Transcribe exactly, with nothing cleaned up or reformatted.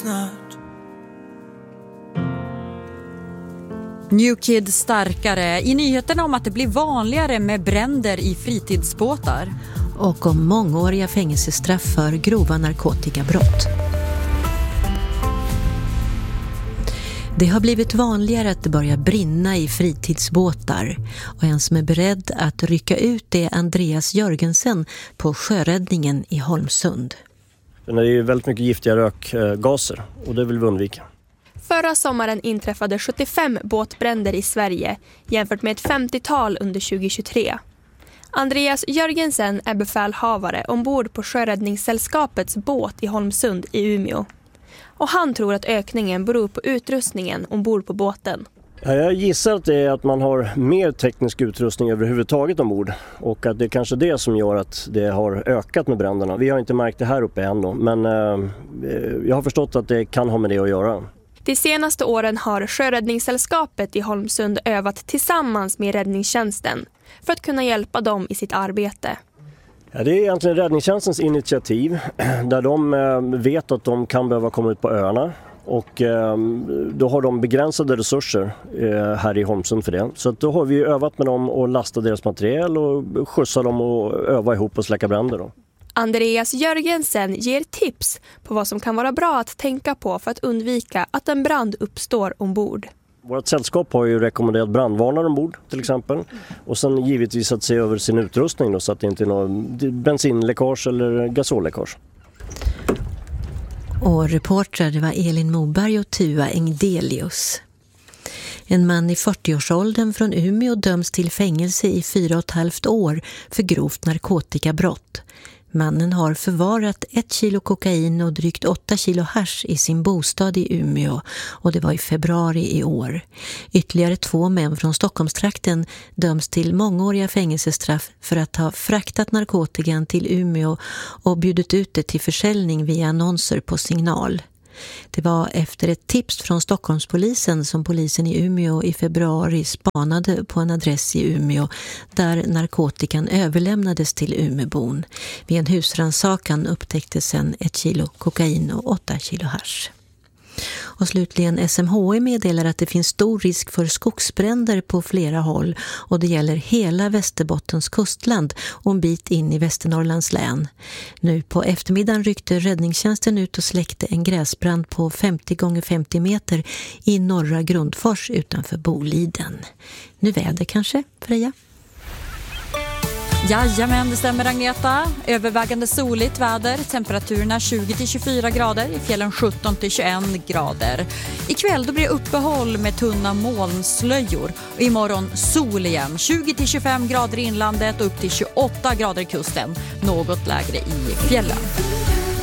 snart. New Kid starkare i nyheterna om att det blir vanligare med bränder i fritidsbåtar. Och om mångåriga fängelsestraff för grova narkotikabrott. Det har blivit vanligare att det börjar brinna i fritidsbåtar. Och en som är beredd att rycka ut är Andreas Jörgensen på sjöräddningen i Holmsund. Det är ju väldigt mycket giftiga rökgaser och det vill vi undvika. Förra sommaren inträffade sjuttiofem båtbränder i Sverige jämfört med ett femtiotal under tjugohundratjugotre. Andreas Jörgensen är befälhavare ombord på Sjöräddningssällskapets båt i Holmsund i Umeå. Och han tror att ökningen beror på utrustningen ombord på båten. Ja, jag gissar att det är att man har mer teknisk utrustning överhuvudtaget ombord. Och att det är kanske det som gör att det har ökat med bränderna. Vi har inte märkt det här uppe än då, men eh, jag har förstått att det kan ha med det att göra. De senaste åren har Sjöräddningssällskapet i Holmsund övat tillsammans med räddningstjänsten för att kunna hjälpa dem i sitt arbete. Ja, det är egentligen räddningstjänstens initiativ där de eh, vet att de kan behöva komma ut på öarna. Och eh, då har de begränsade resurser eh, här i Holmsund för det. Så att då har vi övat med dem och lastat deras material och skjutsa dem och öva ihop och släcka bränder då. Andreas Jörgensen ger tips på vad som kan vara bra att tänka på för att undvika att en brand uppstår ombord. Vårt sällskap har ju rekommenderat brandvarnare ombord till exempel. Och sen givetvis att se över sin utrustning då, så att det inte är någon bensinläckage eller gasolläckage. Och reportrar, det var Elin Moberg och Tua Engdelius. En man i fyrtioårsåldern från Umeå döms till fängelse i fyra och ett halvt år för grovt narkotikabrott. Mannen har förvarat ett kilo kokain och drygt åtta kilo hasch i sin bostad i Umeå och det var i februari i år. Ytterligare två män från Stockholmstrakten döms till mångåriga fängelsestraff för att ha fraktat narkotikan till Umeå och bjudit ut det till försäljning via annonser på Signal. Det var efter ett tips från Stockholmspolisen som polisen i Umeå i februari spanade på en adress i Umeå där narkotikan överlämnades till Umeåbon. Vid en husrannsakan upptäcktes sedan ett kilo kokain och åtta kilo hasch. Och slutligen S M H I meddelar att det finns stor risk för skogsbränder på flera håll och det gäller hela Västerbottens kustland och en bit in i Västernorrlands län. Nu på eftermiddagen ryckte räddningstjänsten ut och släckte en gräsbrand på femtio gånger femtio meter i norra Grundfors utanför Boliden. Nu väder kanske, Freja? Jajamän, det stämmer Agneta. Övervägande soligt väder, temperaturerna tjugo till tjugofyra grader, i fjällen sjutton till tjugoett grader. Ikväll då blir det uppehåll med tunna molnslöjor och imorgon sol igen, tjugo till tjugofem grader i inlandet och upp till tjugoåtta grader i kusten, något lägre i fjällen.